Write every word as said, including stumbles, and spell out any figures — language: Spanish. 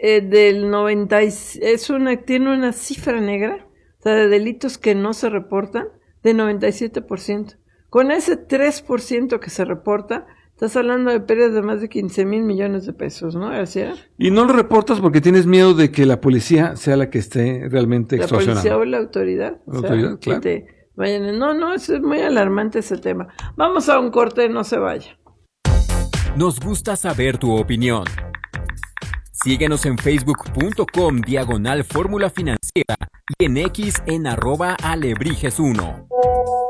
eh, del noventa, es una, tiene una cifra negra, o sea, de delitos que no se reportan, de noventa y siete por ciento. Con ese tres por ciento que se reporta, estás hablando de pérdidas de más de quince mil millones de pesos, ¿no, García? Y no lo reportas porque tienes miedo de que la policía sea la que esté realmente la extorsionando. La policía o la autoridad. La o autoridad, sea, claro. Que te vayan. No, no, es muy alarmante ese tema. Vamos a un corte, no se vaya. Nos gusta saber tu opinión. Síguenos en facebook.com diagonal fórmula financiera y en X en arroba alebrijes uno.